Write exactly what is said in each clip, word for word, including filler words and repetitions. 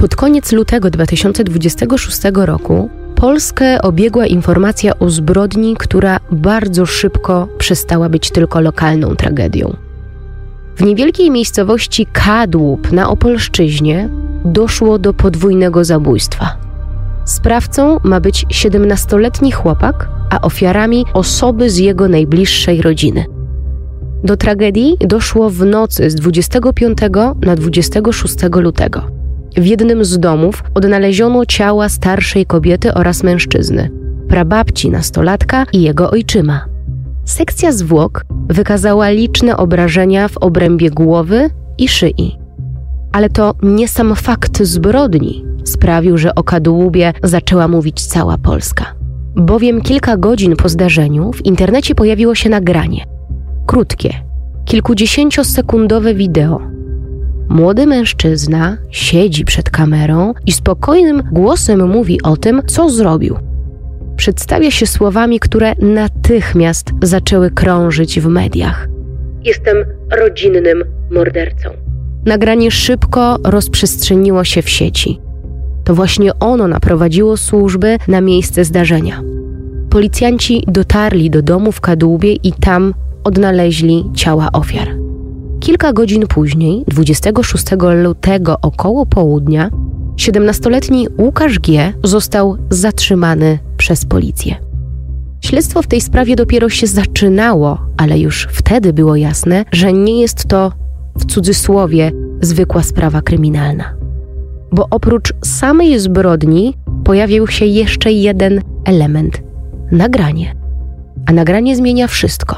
Pod koniec lutego dwa tysiące dwudziestego szóstego roku Polskę obiegła informacja o zbrodni, która bardzo szybko przestała być tylko lokalną tragedią. W niewielkiej miejscowości Kadłub na Opolszczyźnie doszło do podwójnego zabójstwa. Sprawcą ma być siedemnastoletni chłopak, a ofiarami osoby z jego najbliższej rodziny. Do tragedii doszło w nocy z dwudziestego piątego na dwudziestego szóstego lutego. W jednym z domów odnaleziono ciała starszej kobiety oraz mężczyzny, prababci nastolatka i jego ojczyma. Sekcja zwłok wykazała liczne obrażenia w obrębie głowy i szyi. Ale to nie sam fakt zbrodni sprawił, że o Kadłubie zaczęła mówić cała Polska. Bowiem kilka godzin po zdarzeniu w internecie pojawiło się nagranie. Krótkie, kilkudziesięciosekundowe wideo. Młody mężczyzna siedzi przed kamerą i spokojnym głosem mówi o tym, co zrobił. Przedstawia się słowami, które natychmiast zaczęły krążyć w mediach. Jestem rodzinnym mordercą. Nagranie szybko rozprzestrzeniło się w sieci. To właśnie ono naprowadziło służby na miejsce zdarzenia. Policjanci dotarli do domu w Kadłubie i tam odnaleźli ciała ofiar. Kilka godzin później, dwudziestego szóstego lutego około południa, siedemnastoletni Łukasz G. został zatrzymany przez policję. Śledztwo w tej sprawie dopiero się zaczynało, ale już wtedy było jasne, że nie jest to, w cudzysłowie, zwykła sprawa kryminalna. Bo oprócz samej zbrodni pojawił się jeszcze jeden element – nagranie. A nagranie zmienia wszystko.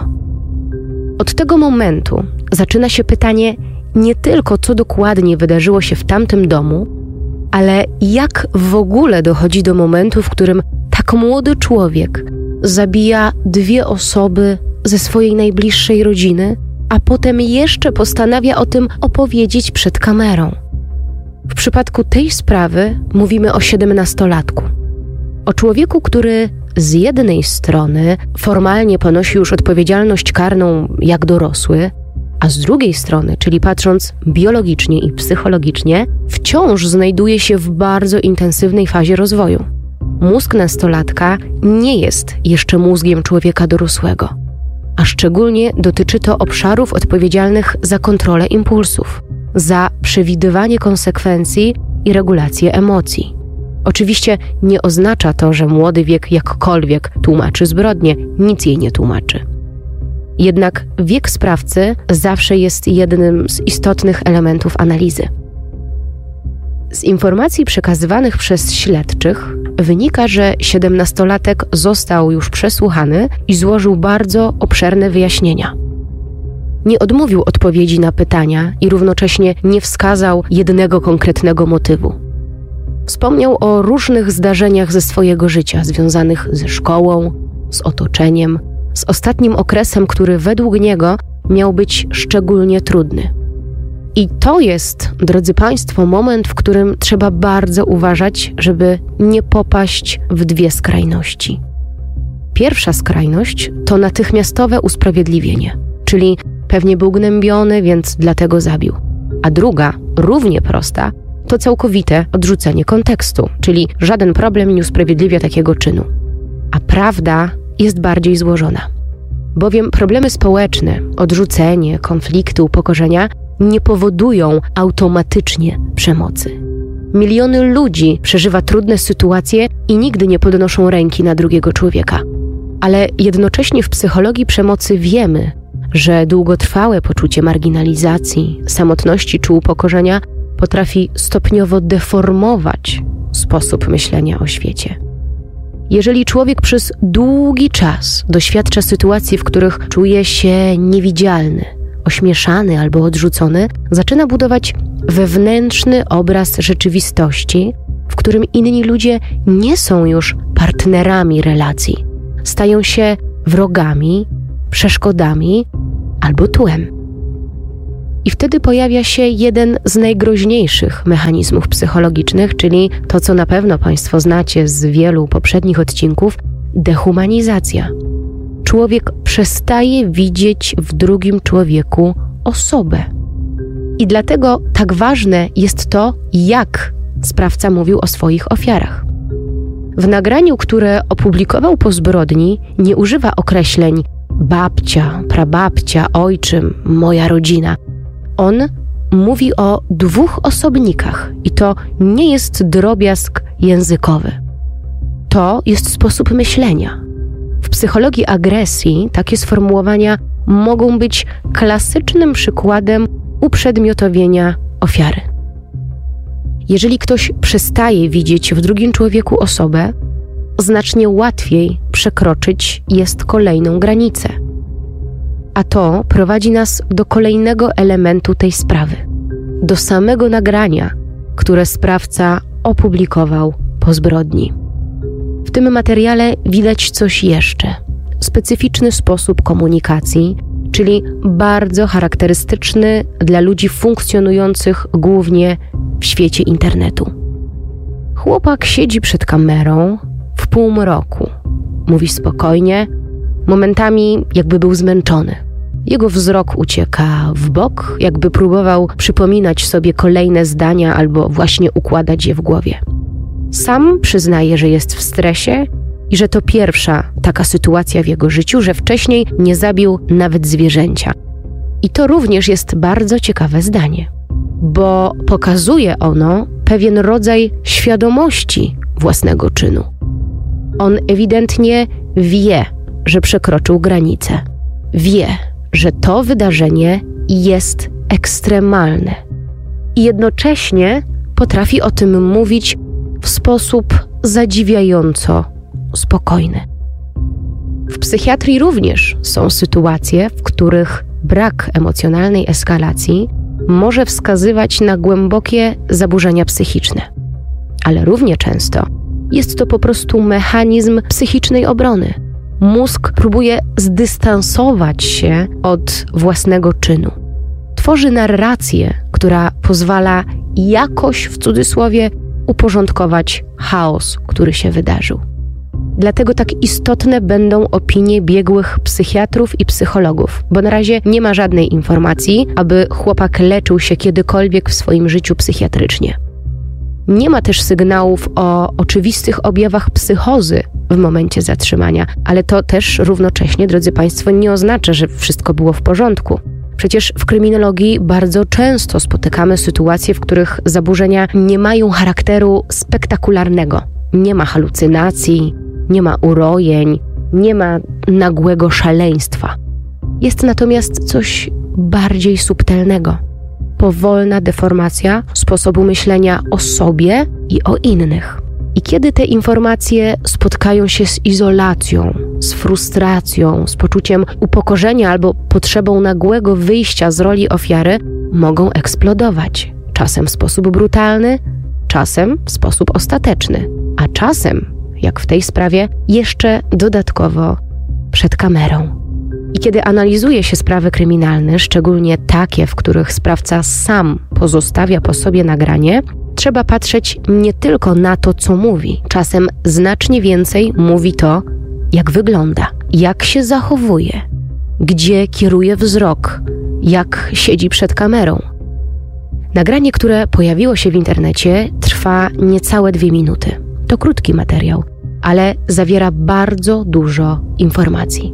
Od tego momentu zaczyna się pytanie nie tylko, co dokładnie wydarzyło się w tamtym domu, ale jak w ogóle dochodzi do momentu, w którym tak młody człowiek zabija dwie osoby ze swojej najbliższej rodziny, a potem jeszcze postanawia o tym opowiedzieć przed kamerą. W przypadku tej sprawy mówimy o siedemnastolatku. O człowieku, który z jednej strony formalnie ponosi już odpowiedzialność karną jak dorosły, a z drugiej strony, czyli patrząc biologicznie i psychologicznie, wciąż znajduje się w bardzo intensywnej fazie rozwoju. Mózg nastolatka nie jest jeszcze mózgiem człowieka dorosłego, a szczególnie dotyczy to obszarów odpowiedzialnych za kontrolę impulsów, za przewidywanie konsekwencji i regulację emocji. Oczywiście nie oznacza to, że młody wiek jakkolwiek tłumaczy zbrodnię, nic jej nie tłumaczy. Jednak wiek sprawcy zawsze jest jednym z istotnych elementów analizy. Z informacji przekazywanych przez śledczych wynika, że siedemnastolatek został już przesłuchany i złożył bardzo obszerne wyjaśnienia. Nie odmówił odpowiedzi na pytania i równocześnie nie wskazał jednego konkretnego motywu. Wspomniał o różnych zdarzeniach ze swojego życia, związanych ze szkołą, z otoczeniem, z ostatnim okresem, który według niego miał być szczególnie trudny. I to jest, drodzy Państwo, moment, w którym trzeba bardzo uważać, żeby nie popaść w dwie skrajności. Pierwsza skrajność to natychmiastowe usprawiedliwienie, czyli pewnie był gnębiony, więc dlatego zabił. A druga, równie prosta, to całkowite odrzucenie kontekstu, czyli żaden problem nie usprawiedliwia takiego czynu. A prawda jest bardziej złożona. Bowiem problemy społeczne, odrzucenie, konflikty, upokorzenia nie powodują automatycznie przemocy. Miliony ludzi przeżywa trudne sytuacje i nigdy nie podnoszą ręki na drugiego człowieka. Ale jednocześnie w psychologii przemocy wiemy, że długotrwałe poczucie marginalizacji, samotności czy upokorzenia potrafi stopniowo deformować sposób myślenia o świecie. Jeżeli człowiek przez długi czas doświadcza sytuacji, w których czuje się niewidzialny, ośmieszany albo odrzucony, zaczyna budować wewnętrzny obraz rzeczywistości, w którym inni ludzie nie są już partnerami relacji. Stają się wrogami, przeszkodami albo tłem. I wtedy pojawia się jeden z najgroźniejszych mechanizmów psychologicznych, czyli to, co na pewno Państwo znacie z wielu poprzednich odcinków, dehumanizacja. Człowiek przestaje widzieć w drugim człowieku osobę. I dlatego tak ważne jest to, jak sprawca mówił o swoich ofiarach. W nagraniu, które opublikował po zbrodni, nie używa określeń babcia, prababcia, ojczym, moja rodzina. On mówi o dwóch osobnikach i to nie jest drobiazg językowy. To jest sposób myślenia. W psychologii agresji takie sformułowania mogą być klasycznym przykładem uprzedmiotowienia ofiary. Jeżeli ktoś przestaje widzieć w drugim człowieku osobę, znacznie łatwiej przekroczyć jest kolejną granicę. A to prowadzi nas do kolejnego elementu tej sprawy, do samego nagrania, które sprawca opublikował po zbrodni. W tym materiale widać coś jeszcze. Specyficzny sposób komunikacji, czyli bardzo charakterystyczny dla ludzi funkcjonujących głównie w świecie internetu. Chłopak siedzi przed kamerą w półmroku. Mówi spokojnie, momentami jakby był zmęczony. Jego wzrok ucieka w bok, jakby próbował przypominać sobie kolejne zdania albo właśnie układać je w głowie. Sam przyznaje, że jest w stresie i że to pierwsza taka sytuacja w jego życiu, że wcześniej nie zabił nawet zwierzęcia. I to również jest bardzo ciekawe zdanie, bo pokazuje ono pewien rodzaj świadomości własnego czynu. On ewidentnie wie, że przekroczył granicę. Wie, że to wydarzenie jest ekstremalne. I jednocześnie potrafi o tym mówić w sposób zadziwiająco spokojny. W psychiatrii również są sytuacje, w których brak emocjonalnej eskalacji może wskazywać na głębokie zaburzenia psychiczne. Ale równie często jest to po prostu mechanizm psychicznej obrony. Mózg próbuje zdystansować się od własnego czynu. Tworzy narrację, która pozwala jakoś, w cudzysłowie, uporządkować chaos, który się wydarzył. Dlatego tak istotne będą opinie biegłych psychiatrów i psychologów, bo na razie nie ma żadnej informacji, aby chłopak leczył się kiedykolwiek w swoim życiu psychiatrycznie. Nie ma też sygnałów o oczywistych objawach psychozy w momencie zatrzymania, ale to też równocześnie, drodzy Państwo, nie oznacza, że wszystko było w porządku. Przecież w kryminologii bardzo często spotykamy sytuacje, w których zaburzenia nie mają charakteru spektakularnego. Nie ma halucynacji, nie ma urojeń, nie ma nagłego szaleństwa. Jest natomiast coś bardziej subtelnego. Powolna deformacja sposobu myślenia o sobie i o innych. I kiedy te informacje spotkają się z izolacją, z frustracją, z poczuciem upokorzenia albo potrzebą nagłego wyjścia z roli ofiary, mogą eksplodować. Czasem w sposób brutalny, czasem w sposób ostateczny, a czasem, jak w tej sprawie, jeszcze dodatkowo przed kamerą. I kiedy analizuje się sprawy kryminalne, szczególnie takie, w których sprawca sam pozostawia po sobie nagranie, trzeba patrzeć nie tylko na to, co mówi. Czasem znacznie więcej mówi to, jak wygląda, jak się zachowuje, gdzie kieruje wzrok, jak siedzi przed kamerą. Nagranie, które pojawiło się w internecie, trwa niecałe dwie minuty. To krótki materiał, ale zawiera bardzo dużo informacji.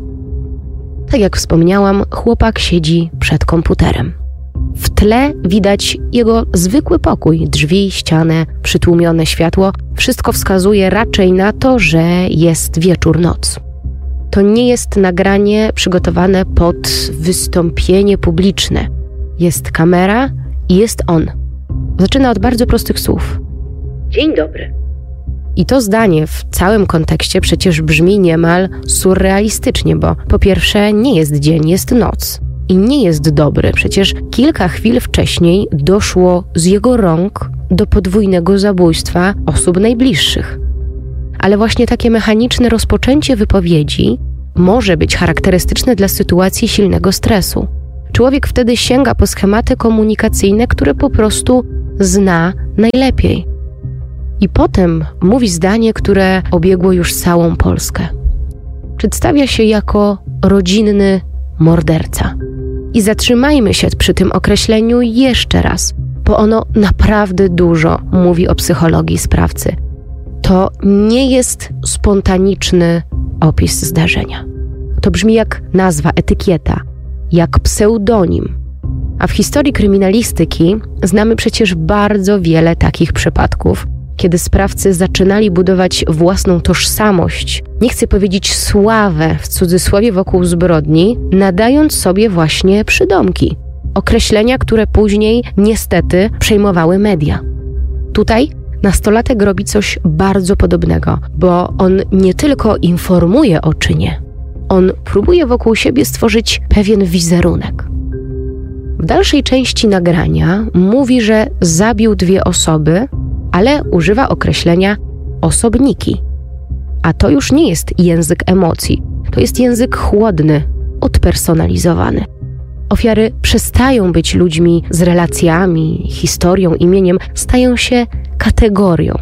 Tak jak wspomniałam, chłopak siedzi przed komputerem. W tle widać jego zwykły pokój, drzwi, ścianę, przytłumione światło. Wszystko wskazuje raczej na to, że jest wieczór, noc. To nie jest nagranie przygotowane pod wystąpienie publiczne. Jest kamera i jest on. Zaczyna od bardzo prostych słów. Dzień dobry. I to zdanie w całym kontekście przecież brzmi niemal surrealistycznie, bo po pierwsze nie jest dzień, jest noc. I nie jest dobry. Przecież kilka chwil wcześniej doszło z jego rąk do podwójnego zabójstwa osób najbliższych. Ale właśnie takie mechaniczne rozpoczęcie wypowiedzi może być charakterystyczne dla sytuacji silnego stresu. Człowiek wtedy sięga po schematy komunikacyjne, które po prostu zna najlepiej. I potem mówi zdanie, które obiegło już całą Polskę. Przedstawia się jako rodzinny morderca. I zatrzymajmy się przy tym określeniu jeszcze raz, bo ono naprawdę dużo mówi o psychologii sprawcy. To nie jest spontaniczny opis zdarzenia. To brzmi jak nazwa, etykieta, jak pseudonim. A w historii kryminalistyki znamy przecież bardzo wiele takich przypadków, kiedy sprawcy zaczynali budować własną tożsamość, nie chcę powiedzieć sławę w cudzysłowie wokół zbrodni, nadając sobie właśnie przydomki. Określenia, które później niestety przejmowały media. Tutaj nastolatek robi coś bardzo podobnego, bo on nie tylko informuje o czynie, on próbuje wokół siebie stworzyć pewien wizerunek. W dalszej części nagrania mówi, że zabił dwie osoby, ale używa określenia osobniki. A to już nie jest język emocji, to jest język chłodny, odpersonalizowany. Ofiary przestają być ludźmi z relacjami, historią, imieniem, stają się kategorią.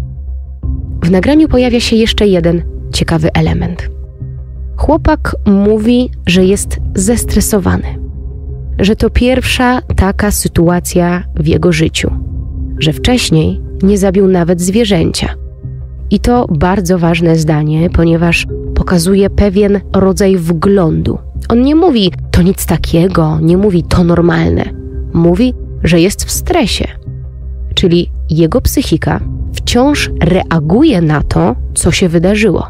W nagraniu pojawia się jeszcze jeden ciekawy element. Chłopak mówi, że jest zestresowany, że to pierwsza taka sytuacja w jego życiu, że wcześniej nie zabił nawet zwierzęcia. I to bardzo ważne zdanie, ponieważ pokazuje pewien rodzaj wglądu. On nie mówi, to nic takiego, nie mówi, to normalne. Mówi, że jest w stresie. Czyli jego psychika wciąż reaguje na to, co się wydarzyło.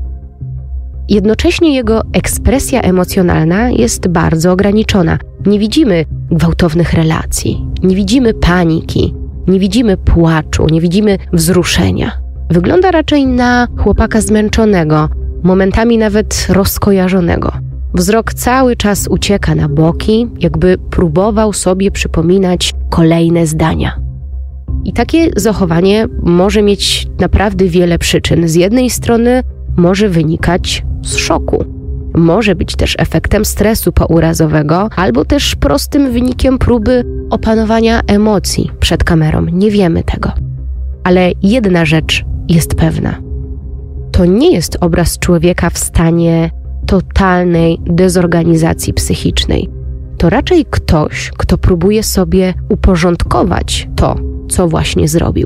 Jednocześnie jego ekspresja emocjonalna jest bardzo ograniczona. Nie widzimy gwałtownych relacji, nie widzimy paniki, nie widzimy płaczu, nie widzimy wzruszenia. Wygląda raczej na chłopaka zmęczonego, momentami nawet rozkojarzonego. Wzrok cały czas ucieka na boki, jakby próbował sobie przypominać kolejne zdania. I takie zachowanie może mieć naprawdę wiele przyczyn. Z jednej strony może wynikać z szoku. Może być też efektem stresu pourazowego, albo też prostym wynikiem próby opanowania emocji przed kamerą. Nie wiemy tego. Ale jedna rzecz jest pewna. To nie jest obraz człowieka w stanie totalnej dezorganizacji psychicznej. To raczej ktoś, kto próbuje sobie uporządkować to, co właśnie zrobił.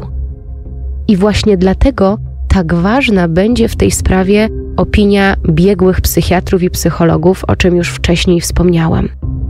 I właśnie dlatego tak ważna będzie w tej sprawie opinia biegłych psychiatrów i psychologów, o czym już wcześniej wspomniałam.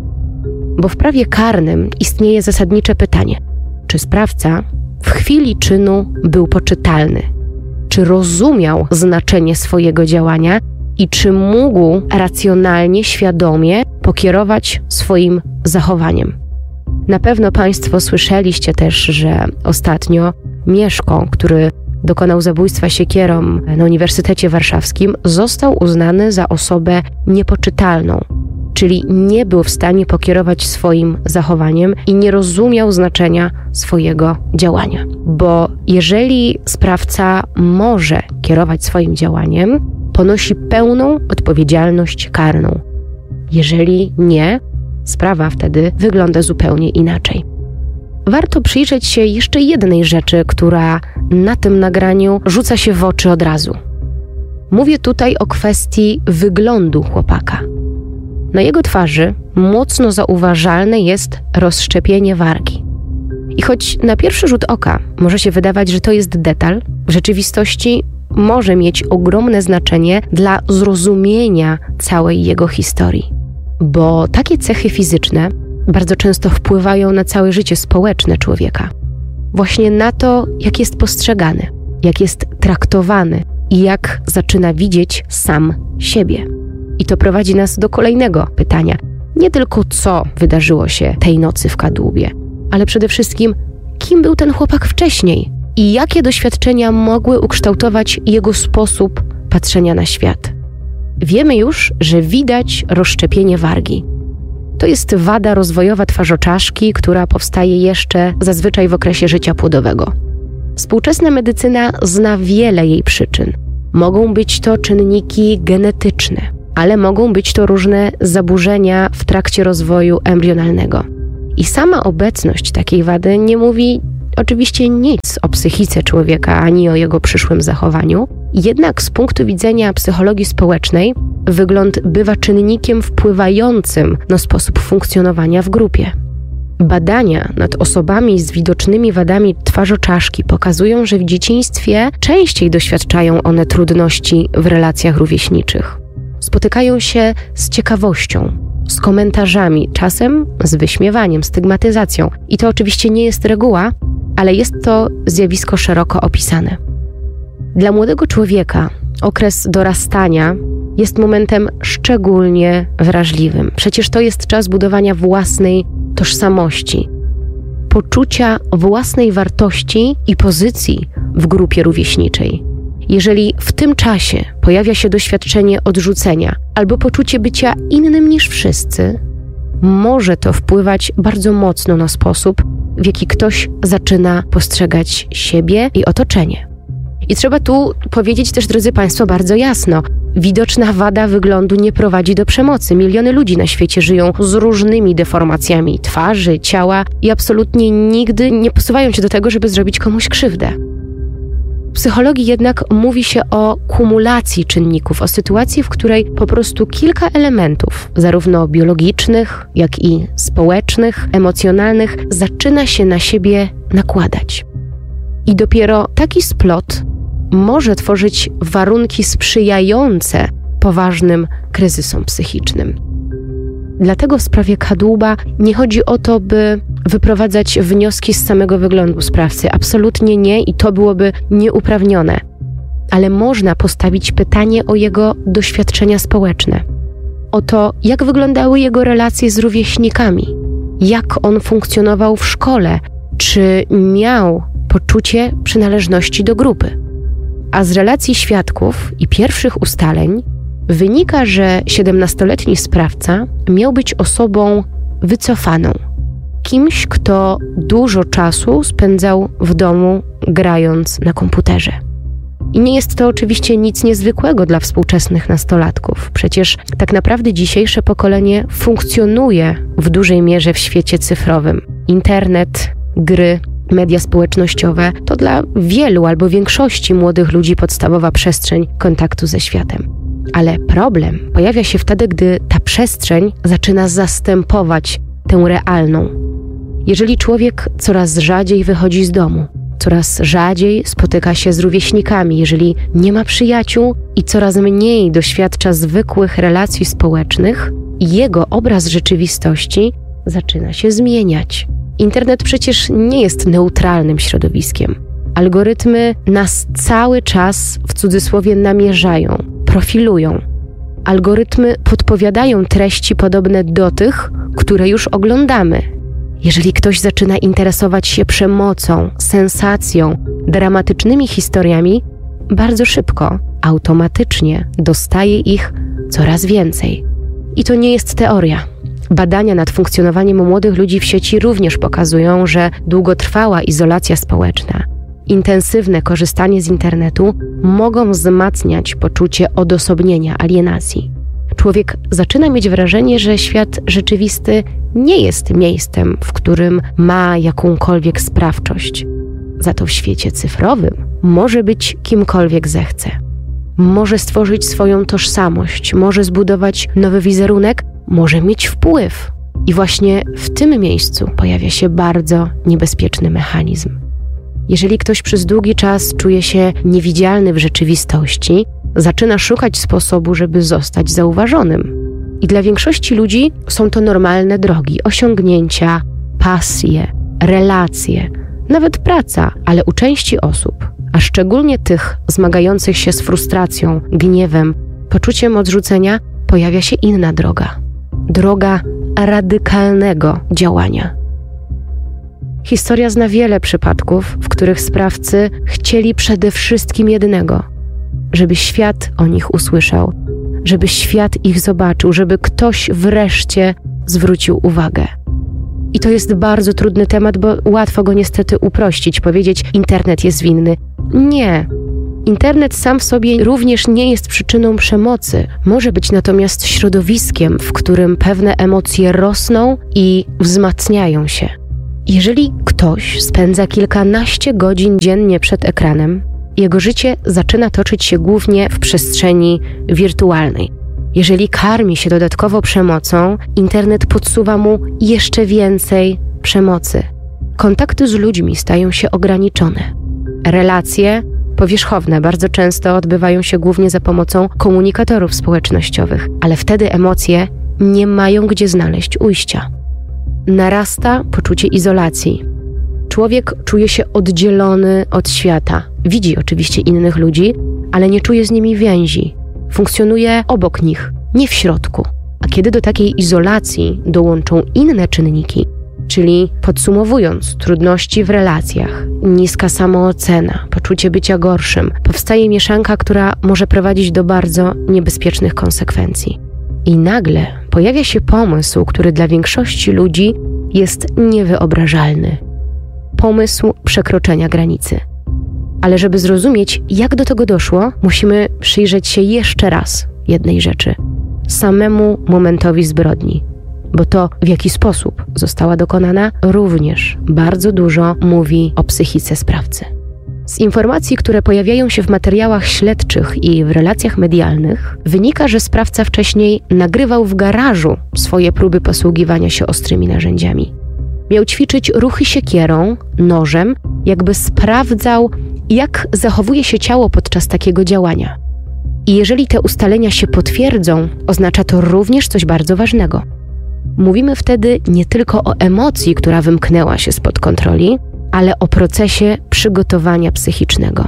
Bo w prawie karnym istnieje zasadnicze pytanie, czy sprawca w chwili czynu był poczytalny, czy rozumiał znaczenie swojego działania i czy mógł racjonalnie, świadomie pokierować swoim zachowaniem. Na pewno Państwo słyszeliście też, że ostatnio Mieszko, który dokonał zabójstwa siekierą na Uniwersytecie Warszawskim, został uznany za osobę niepoczytalną, czyli nie był w stanie pokierować swoim zachowaniem i nie rozumiał znaczenia swojego działania. Bo jeżeli sprawca może kierować swoim działaniem, ponosi pełną odpowiedzialność karną. Jeżeli nie, sprawa wtedy wygląda zupełnie inaczej. Warto przyjrzeć się jeszcze jednej rzeczy, która na tym nagraniu rzuca się w oczy od razu. Mówię tutaj o kwestii wyglądu chłopaka. Na jego twarzy mocno zauważalne jest rozszczepienie wargi. I choć na pierwszy rzut oka może się wydawać, że to jest detal, w rzeczywistości może mieć ogromne znaczenie dla zrozumienia całej jego historii. Bo takie cechy fizyczne bardzo często wpływają na całe życie społeczne człowieka. Właśnie na to, jak jest postrzegany, jak jest traktowany i jak zaczyna widzieć sam siebie. I to prowadzi nas do kolejnego pytania. Nie tylko co wydarzyło się tej nocy w Kadłubie, ale przede wszystkim kim był ten chłopak wcześniej i jakie doświadczenia mogły ukształtować jego sposób patrzenia na świat. Wiemy już, że widać rozszczepienie wargi. To jest wada rozwojowa twarzoczaszki, która powstaje jeszcze zazwyczaj w okresie życia płodowego. Współczesna medycyna zna wiele jej przyczyn. Mogą być to czynniki genetyczne, ale mogą być to różne zaburzenia w trakcie rozwoju embrionalnego. I sama obecność takiej wady nie mówi oczywiście nic o psychice człowieka ani o jego przyszłym zachowaniu, jednak z punktu widzenia psychologii społecznej wygląd bywa czynnikiem wpływającym na sposób funkcjonowania w grupie. Badania nad osobami z widocznymi wadami twarzoczaszki pokazują, że w dzieciństwie częściej doświadczają one trudności w relacjach rówieśniczych. Spotykają się z ciekawością, z komentarzami, czasem z wyśmiewaniem, stygmatyzacją. I to oczywiście nie jest reguła, ale jest to zjawisko szeroko opisane. Dla młodego człowieka okres dorastania jest momentem szczególnie wrażliwym. Przecież to jest czas budowania własnej tożsamości, poczucia własnej wartości i pozycji w grupie rówieśniczej. Jeżeli w tym czasie pojawia się doświadczenie odrzucenia albo poczucie bycia innym niż wszyscy, może to wpływać bardzo mocno na sposób, w jaki ktoś zaczyna postrzegać siebie i otoczenie. I trzeba tu powiedzieć też, drodzy Państwo, bardzo jasno, widoczna wada wyglądu nie prowadzi do przemocy. Miliony ludzi na świecie żyją z różnymi deformacjami twarzy, ciała i absolutnie nigdy nie posuwają się do tego, żeby zrobić komuś krzywdę. W psychologii jednak mówi się o kumulacji czynników, o sytuacji, w której po prostu kilka elementów, zarówno biologicznych, jak i społecznych, emocjonalnych, zaczyna się na siebie nakładać. I dopiero taki splot może tworzyć warunki sprzyjające poważnym kryzysom psychicznym. Dlatego w sprawie kadłuba nie chodzi o to, by wyprowadzać wnioski z samego wyglądu sprawcy. Absolutnie nie i to byłoby nieuprawnione. Ale można postawić pytanie o jego doświadczenia społeczne. O to, jak wyglądały jego relacje z rówieśnikami. Jak on funkcjonował w szkole. Czy miał poczucie przynależności do grupy. A z relacji świadków i pierwszych ustaleń wynika, że siedemnastoletni sprawca miał być osobą wycofaną. Kimś, kto dużo czasu spędzał w domu grając na komputerze. I nie jest to oczywiście nic niezwykłego dla współczesnych nastolatków. Przecież tak naprawdę dzisiejsze pokolenie funkcjonuje w dużej mierze w świecie cyfrowym. Internet, gry, media społecznościowe to dla wielu albo większości młodych ludzi podstawowa przestrzeń kontaktu ze światem. Ale problem pojawia się wtedy, gdy ta przestrzeń zaczyna zastępować tę realną. Jeżeli człowiek coraz rzadziej wychodzi z domu, coraz rzadziej spotyka się z rówieśnikami, jeżeli nie ma przyjaciół i coraz mniej doświadcza zwykłych relacji społecznych, jego obraz rzeczywistości zaczyna się zmieniać. Internet przecież nie jest neutralnym środowiskiem. Algorytmy nas cały czas w cudzysłowie namierzają, profilują. Algorytmy podpowiadają treści podobne do tych, które już oglądamy. Jeżeli ktoś zaczyna interesować się przemocą, sensacją, dramatycznymi historiami, bardzo szybko, automatycznie dostaje ich coraz więcej. I to nie jest teoria. Badania nad funkcjonowaniem młodych ludzi w sieci również pokazują, że długotrwała izolacja społeczna, intensywne korzystanie z internetu mogą wzmacniać poczucie odosobnienia, alienacji. Człowiek zaczyna mieć wrażenie, że świat rzeczywisty nie jest miejscem, w którym ma jakąkolwiek sprawczość. Za to w świecie cyfrowym może być kimkolwiek zechce. Może stworzyć swoją tożsamość, może zbudować nowy wizerunek, może mieć wpływ. I właśnie w tym miejscu pojawia się bardzo niebezpieczny mechanizm. Jeżeli ktoś przez długi czas czuje się niewidzialny w rzeczywistości, zaczyna szukać sposobu, żeby zostać zauważonym. I dla większości ludzi są to normalne drogi, osiągnięcia, pasje, relacje, nawet praca, ale u części osób, a szczególnie tych zmagających się z frustracją, gniewem, poczuciem odrzucenia, pojawia się inna droga. Droga radykalnego działania. Historia zna wiele przypadków, w których sprawcy chcieli przede wszystkim jednego, żeby świat o nich usłyszał, żeby świat ich zobaczył, żeby ktoś wreszcie zwrócił uwagę. I to jest bardzo trudny temat, bo łatwo go niestety uprościć, powiedzieć: internet jest winny. Nie. Internet sam w sobie również nie jest przyczyną przemocy. Może być natomiast środowiskiem, w którym pewne emocje rosną i wzmacniają się. Jeżeli ktoś spędza kilkanaście godzin dziennie przed ekranem, jego życie zaczyna toczyć się głównie w przestrzeni wirtualnej. Jeżeli karmi się dodatkowo przemocą, internet podsuwa mu jeszcze więcej przemocy. Kontakty z ludźmi stają się ograniczone. Relacje powierzchowne bardzo często odbywają się głównie za pomocą komunikatorów społecznościowych, ale wtedy emocje nie mają gdzie znaleźć ujścia. Narasta poczucie izolacji. Człowiek czuje się oddzielony od świata. Widzi oczywiście innych ludzi, ale nie czuje z nimi więzi. Funkcjonuje obok nich, nie w środku. A kiedy do takiej izolacji dołączą inne czynniki, czyli podsumowując, trudności w relacjach, niska samoocena, poczucie bycia gorszym, powstaje mieszanka, która może prowadzić do bardzo niebezpiecznych konsekwencji. I nagle pojawia się pomysł, który dla większości ludzi jest niewyobrażalny. Pomysł przekroczenia granicy. Ale żeby zrozumieć, jak do tego doszło, musimy przyjrzeć się jeszcze raz jednej rzeczy. Samemu momentowi zbrodni. Bo to, w jaki sposób została dokonana, również bardzo dużo mówi o psychice sprawcy. Z informacji, które pojawiają się w materiałach śledczych i w relacjach medialnych, wynika, że sprawca wcześniej nagrywał w garażu swoje próby posługiwania się ostrymi narzędziami. Miał ćwiczyć ruchy siekierą, nożem, jakby sprawdzał, jak zachowuje się ciało podczas takiego działania. I jeżeli te ustalenia się potwierdzą, oznacza to również coś bardzo ważnego. Mówimy wtedy nie tylko o emocji, która wymknęła się spod kontroli, ale o procesie przygotowania psychicznego.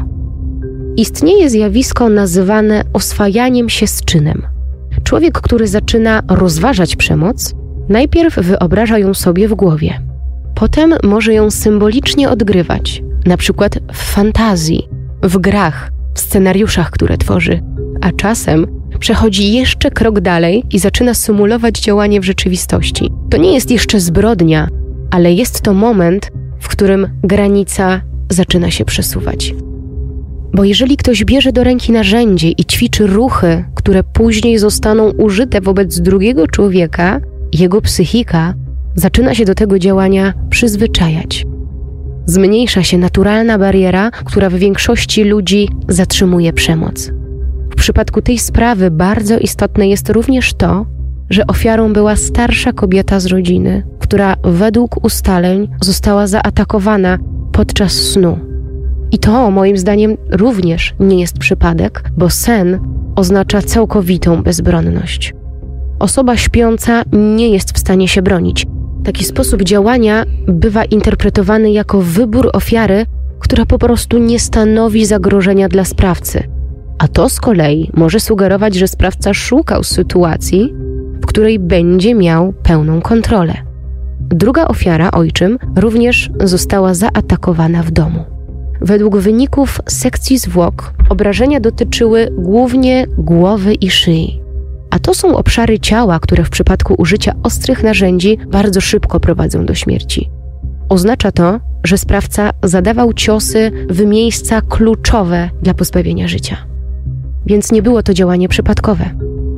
Istnieje zjawisko nazywane oswajaniem się z czynem. Człowiek, który zaczyna rozważać przemoc, najpierw wyobraża ją sobie w głowie. Potem może ją symbolicznie odgrywać, na przykład w fantazji, w grach, w scenariuszach, które tworzy, a czasem przechodzi jeszcze krok dalej i zaczyna symulować działanie w rzeczywistości. To nie jest jeszcze zbrodnia, ale jest to moment, w którym granica zaczyna się przesuwać. Bo jeżeli ktoś bierze do ręki narzędzie i ćwiczy ruchy, które później zostaną użyte wobec drugiego człowieka, jego psychika zaczyna się do tego działania przyzwyczajać. Zmniejsza się naturalna bariera, która w większości ludzi zatrzymuje przemoc. W przypadku tej sprawy bardzo istotne jest również to, że ofiarą była starsza kobieta z rodziny, która według ustaleń została zaatakowana podczas snu. I to, moim zdaniem, również nie jest przypadek, bo sen oznacza całkowitą bezbronność. Osoba śpiąca nie jest w stanie się bronić. Taki sposób działania bywa interpretowany jako wybór ofiary, która po prostu nie stanowi zagrożenia dla sprawcy. A to z kolei może sugerować, że sprawca szukał sytuacji, w której będzie miał pełną kontrolę. Druga ofiara, ojczym, również została zaatakowana w domu. Według wyników sekcji zwłok obrażenia dotyczyły głównie głowy i szyi. A to są obszary ciała, które w przypadku użycia ostrych narzędzi bardzo szybko prowadzą do śmierci. Oznacza to, że sprawca zadawał ciosy w miejsca kluczowe dla pozbawienia życia. Więc nie było to działanie przypadkowe.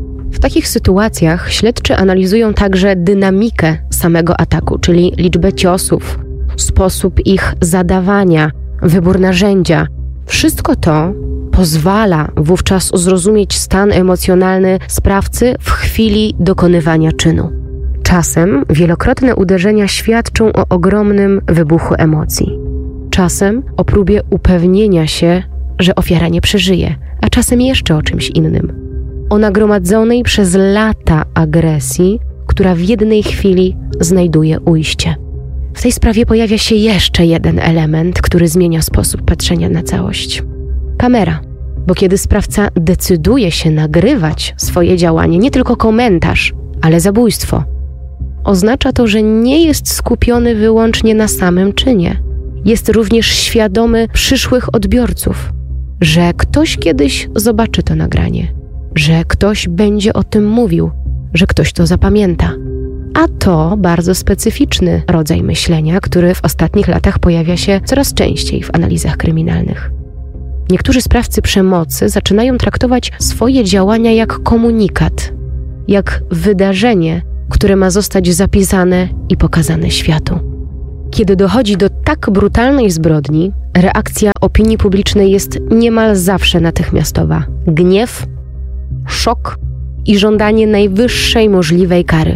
W takich sytuacjach śledczy analizują także dynamikę samego ataku, czyli liczbę ciosów, sposób ich zadawania, wybór narzędzia. Wszystko to pozwala wówczas zrozumieć stan emocjonalny sprawcy w chwili dokonywania czynu. Czasem wielokrotne uderzenia świadczą o ogromnym wybuchu emocji. Czasem o próbie upewnienia się, że ofiara nie przeżyje, a czasem jeszcze o czymś innym. O nagromadzonej przez lata agresji, która w jednej chwili znajduje ujście. W tej sprawie pojawia się jeszcze jeden element, który zmienia sposób patrzenia na całość. Kamera. Bo kiedy sprawca decyduje się nagrywać swoje działanie, nie tylko komentarz, ale zabójstwo, oznacza to, że nie jest skupiony wyłącznie na samym czynie. Jest również świadomy przyszłych odbiorców, że ktoś kiedyś zobaczy to nagranie, że ktoś będzie o tym mówił, że ktoś to zapamięta. A to bardzo specyficzny rodzaj myślenia, który w ostatnich latach pojawia się coraz częściej w analizach kryminalnych. Niektórzy sprawcy przemocy zaczynają traktować swoje działania jak komunikat, jak wydarzenie, które ma zostać zapisane i pokazane światu. Kiedy dochodzi do tak brutalnej zbrodni, reakcja opinii publicznej jest niemal zawsze natychmiastowa. Gniew, szok i żądanie najwyższej możliwej kary.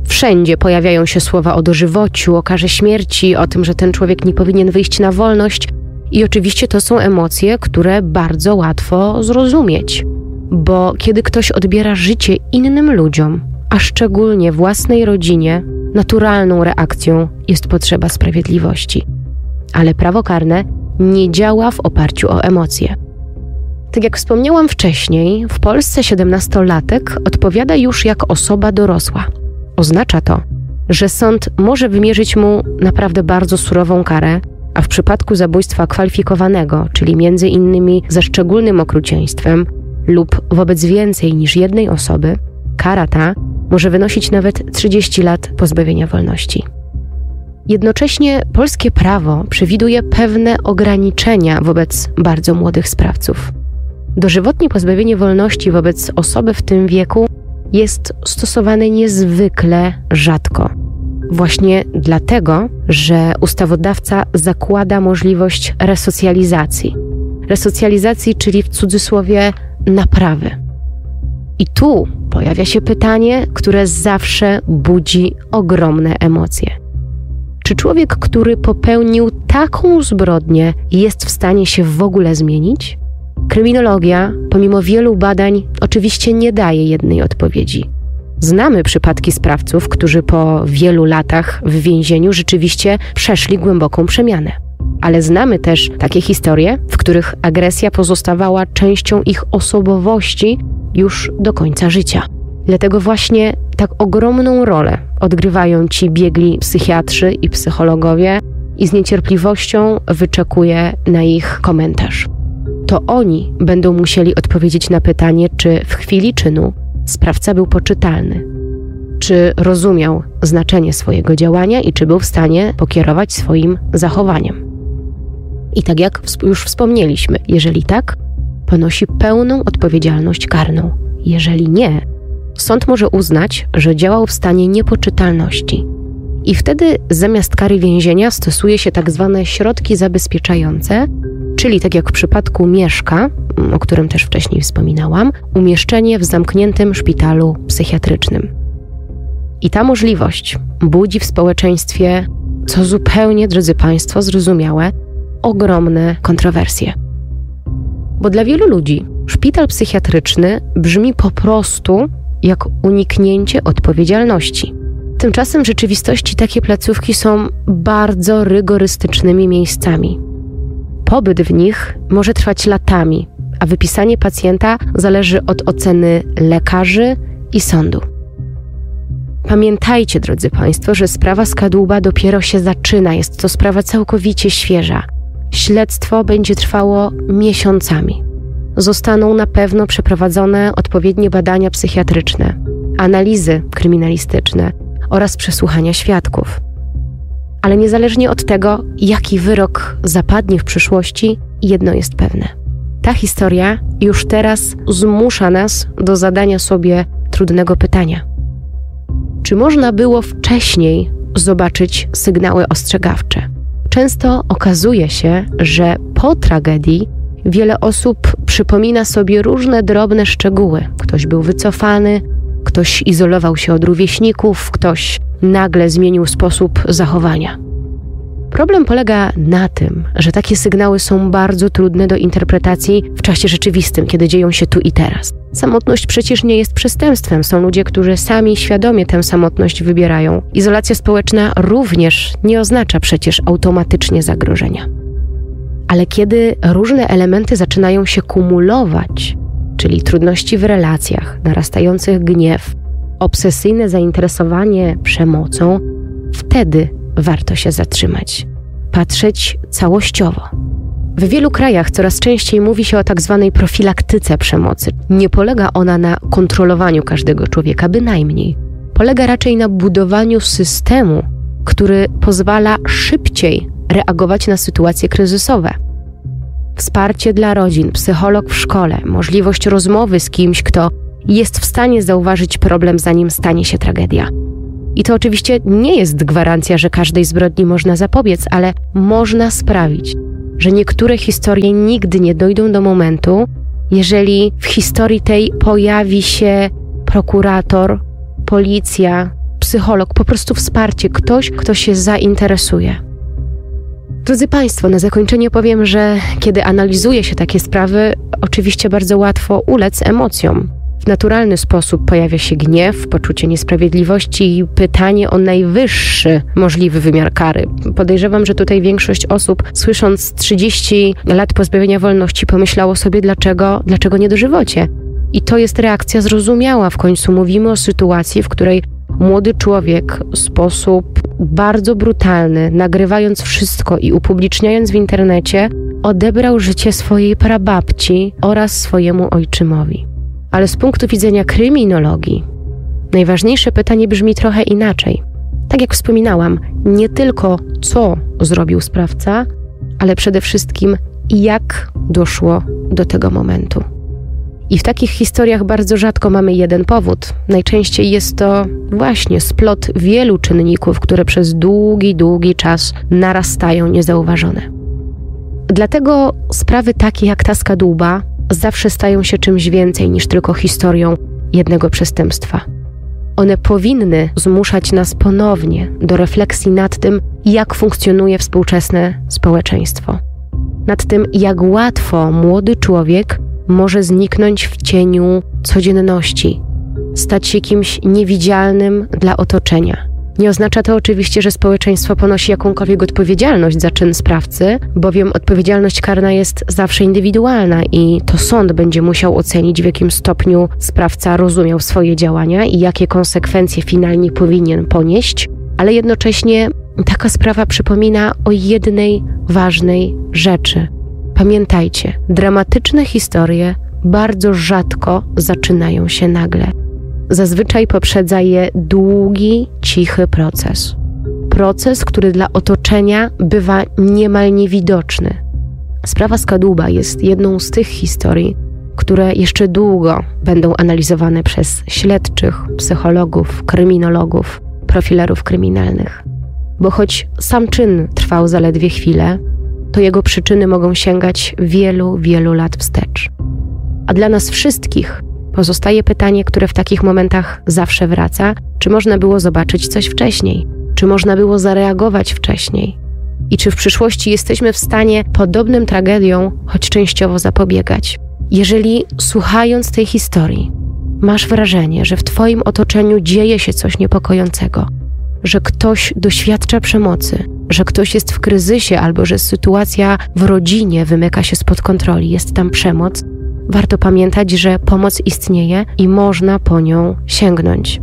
Wszędzie pojawiają się słowa o dożywociu, o karze śmierci, o tym, że ten człowiek nie powinien wyjść na wolność. I oczywiście to są emocje, które bardzo łatwo zrozumieć. Bo kiedy ktoś odbiera życie innym ludziom, a szczególnie własnej rodzinie, naturalną reakcją jest potrzeba sprawiedliwości. Ale prawo karne nie działa w oparciu o emocje. Tak jak wspomniałam wcześniej, w Polsce siedemnastolatek odpowiada już jak osoba dorosła. Oznacza to, że sąd może wymierzyć mu naprawdę bardzo surową karę, a w przypadku zabójstwa kwalifikowanego, czyli między innymi ze szczególnym okrucieństwem lub wobec więcej niż jednej osoby, kara ta może wynosić nawet trzydzieści lat pozbawienia wolności. Jednocześnie polskie prawo przewiduje pewne ograniczenia wobec bardzo młodych sprawców. Dożywotnie pozbawienie wolności wobec osoby w tym wieku jest stosowane niezwykle rzadko. Właśnie dlatego, że ustawodawca zakłada możliwość resocjalizacji. Resocjalizacji, czyli w cudzysłowie naprawy. I tu pojawia się pytanie, które zawsze budzi ogromne emocje. Czy człowiek, który popełnił taką zbrodnię, jest w stanie się w ogóle zmienić? Kryminologia, pomimo wielu badań, oczywiście nie daje jednej odpowiedzi. Znamy przypadki sprawców, którzy po wielu latach w więzieniu rzeczywiście przeszli głęboką przemianę. Ale znamy też takie historie, w których agresja pozostawała częścią ich osobowości już do końca życia. Dlatego właśnie tak ogromną rolę odgrywają ci biegli psychiatrzy i psychologowie i z niecierpliwością wyczekuję na ich komentarz. To oni będą musieli odpowiedzieć na pytanie, czy w chwili czynu sprawca był poczytalny, czy rozumiał znaczenie swojego działania i czy był w stanie pokierować swoim zachowaniem. I tak jak już wspomnieliśmy, jeżeli tak, ponosi pełną odpowiedzialność karną. Jeżeli nie, sąd może uznać, że działał w stanie niepoczytalności. I wtedy zamiast kary więzienia stosuje się tak zwane środki zabezpieczające, czyli tak jak w przypadku Mieszka, o którym też wcześniej wspominałam, umieszczenie w zamkniętym szpitalu psychiatrycznym. I ta możliwość budzi w społeczeństwie, co zupełnie, drodzy Państwo, zrozumiałe, ogromne kontrowersje. Bo dla wielu ludzi szpital psychiatryczny brzmi po prostu jak uniknięcie odpowiedzialności. Tymczasem w rzeczywistości takie placówki są bardzo rygorystycznymi miejscami. Pobyt w nich może trwać latami, a wypisanie pacjenta zależy od oceny lekarzy i sądu. Pamiętajcie, drodzy Państwo, że sprawa z Kadłuba dopiero się zaczyna, jest to sprawa całkowicie świeża. Śledztwo będzie trwało miesiącami. Zostaną na pewno przeprowadzone odpowiednie badania psychiatryczne, analizy kryminalistyczne oraz przesłuchania świadków. Ale niezależnie od tego, jaki wyrok zapadnie w przyszłości, jedno jest pewne. Ta historia już teraz zmusza nas do zadania sobie trudnego pytania. Czy można było wcześniej zobaczyć sygnały ostrzegawcze? Często okazuje się, że po tragedii wiele osób przypomina sobie różne drobne szczegóły. Ktoś był wycofany, ktoś izolował się od rówieśników, ktoś nagle zmienił sposób zachowania. Problem polega na tym, że takie sygnały są bardzo trudne do interpretacji w czasie rzeczywistym, kiedy dzieją się tu i teraz. Samotność przecież nie jest przestępstwem. Są ludzie, którzy sami świadomie tę samotność wybierają. Izolacja społeczna również nie oznacza przecież automatycznie zagrożenia. Ale kiedy różne elementy zaczynają się kumulować, czyli trudności w relacjach, narastający gniew, obsesyjne zainteresowanie przemocą, wtedy warto się zatrzymać, patrzeć całościowo. W wielu krajach coraz częściej mówi się o tak zwanej profilaktyce przemocy. Nie polega ona na kontrolowaniu każdego człowieka, bynajmniej. Polega raczej na budowaniu systemu, który pozwala szybciej reagować na sytuacje kryzysowe. Wsparcie dla rodzin, psycholog w szkole, możliwość rozmowy z kimś, kto jest w stanie zauważyć problem, zanim stanie się tragedia. I to oczywiście nie jest gwarancja, że każdej zbrodni można zapobiec, ale można sprawić, że niektóre historie nigdy nie dojdą do momentu, jeżeli w historii tej pojawi się prokurator, policja, psycholog, po prostu wsparcie, ktoś, kto się zainteresuje. Drodzy Państwo, na zakończenie powiem, że kiedy analizuje się takie sprawy, oczywiście bardzo łatwo ulec emocjom. W naturalny sposób pojawia się gniew, poczucie niesprawiedliwości i pytanie o najwyższy możliwy wymiar kary. Podejrzewam, że tutaj większość osób, słysząc trzydzieści lat pozbawienia wolności, pomyślało sobie, dlaczego, dlaczego nie dożywocie. I to jest reakcja zrozumiała. W końcu mówimy o sytuacji, w której młody człowiek w sposób bardzo brutalny, nagrywając wszystko i upubliczniając w internecie, odebrał życie swojej prababci oraz swojemu ojczymowi. Ale z punktu widzenia kryminologii, najważniejsze pytanie brzmi trochę inaczej. Tak jak wspominałam, nie tylko co zrobił sprawca, ale przede wszystkim jak doszło do tego momentu. I w takich historiach bardzo rzadko mamy jeden powód. Najczęściej jest to właśnie splot wielu czynników, które przez długi, długi czas narastają niezauważone. Dlatego sprawy takie jak ta z Kadłuba zawsze stają się czymś więcej niż tylko historią jednego przestępstwa. One powinny zmuszać nas ponownie do refleksji nad tym, jak funkcjonuje współczesne społeczeństwo. Nad tym, jak łatwo młody człowiek może zniknąć w cieniu codzienności, stać się kimś niewidzialnym dla otoczenia. Nie oznacza to oczywiście, że społeczeństwo ponosi jakąkolwiek odpowiedzialność za czyn sprawcy, bowiem odpowiedzialność karna jest zawsze indywidualna i to sąd będzie musiał ocenić, w jakim stopniu sprawca rozumiał swoje działania i jakie konsekwencje finalnie powinien ponieść, ale jednocześnie taka sprawa przypomina o jednej ważnej rzeczy. Pamiętajcie, dramatyczne historie bardzo rzadko zaczynają się nagle. Zazwyczaj poprzedza je długi, cichy proces. Proces, który dla otoczenia bywa niemal niewidoczny. Sprawa z Kadłuba jest jedną z tych historii, które jeszcze długo będą analizowane przez śledczych, psychologów, kryminologów, profilerów kryminalnych. Bo choć sam czyn trwał zaledwie chwilę, to jego przyczyny mogą sięgać wielu, wielu lat wstecz. A dla nas wszystkich pozostaje pytanie, które w takich momentach zawsze wraca, czy można było zobaczyć coś wcześniej? Czy można było zareagować wcześniej? I czy w przyszłości jesteśmy w stanie podobnym tragediom choć częściowo zapobiegać? Jeżeli słuchając tej historii masz wrażenie, że w Twoim otoczeniu dzieje się coś niepokojącego, że ktoś doświadcza przemocy, że ktoś jest w kryzysie albo że sytuacja w rodzinie wymyka się spod kontroli, jest tam przemoc, warto pamiętać, że pomoc istnieje i można po nią sięgnąć.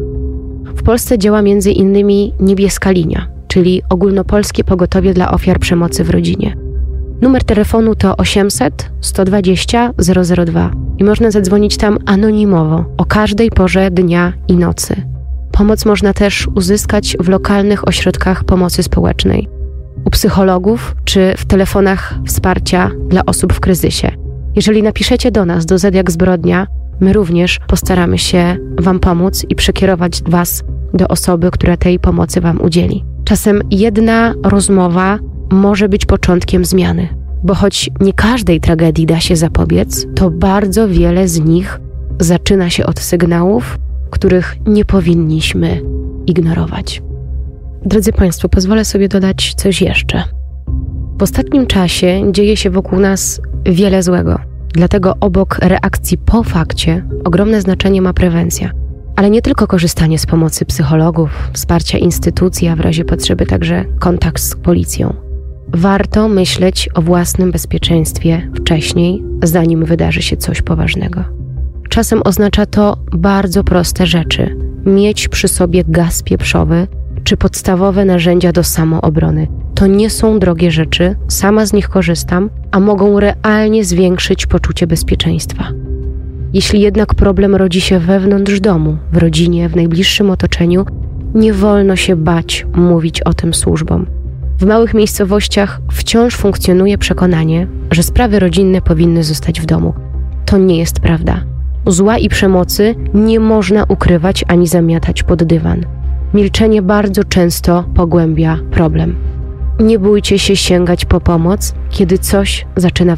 W Polsce działa między innymi Niebieska Linia, czyli ogólnopolskie pogotowie dla ofiar przemocy w rodzinie. Numer telefonu to osiemset sto dwadzieścia zero zero dwa i można zadzwonić tam anonimowo o każdej porze dnia i nocy. Pomoc można też uzyskać w lokalnych ośrodkach pomocy społecznej, u psychologów czy w telefonach wsparcia dla osób w kryzysie. Jeżeli napiszecie do nas, do Z jak Zbrodnia, my również postaramy się Wam pomóc i przekierować Was do osoby, która tej pomocy Wam udzieli. Czasem jedna rozmowa może być początkiem zmiany, bo choć nie każdej tragedii da się zapobiec, to bardzo wiele z nich zaczyna się od sygnałów, których nie powinniśmy ignorować. Drodzy Państwo, pozwolę sobie dodać coś jeszcze. W ostatnim czasie dzieje się wokół nas wiele złego. Dlatego obok reakcji po fakcie ogromne znaczenie ma prewencja. Ale nie tylko korzystanie z pomocy psychologów, wsparcia instytucji, a w razie potrzeby także kontakt z policją. Warto myśleć o własnym bezpieczeństwie wcześniej, zanim wydarzy się coś poważnego. Czasem oznacza to bardzo proste rzeczy. Mieć przy sobie gaz pieprzowy czy podstawowe narzędzia do samoobrony. To nie są drogie rzeczy, sama z nich korzystam, a mogą realnie zwiększyć poczucie bezpieczeństwa. Jeśli jednak problem rodzi się wewnątrz domu, w rodzinie, w najbliższym otoczeniu, nie wolno się bać mówić o tym służbom. W małych miejscowościach wciąż funkcjonuje przekonanie, że sprawy rodzinne powinny zostać w domu. To nie jest prawda. Zła i przemocy nie można ukrywać ani zamiatać pod dywan. Milczenie bardzo często pogłębia problem. Nie bójcie się sięgać po pomoc, kiedy coś zaczyna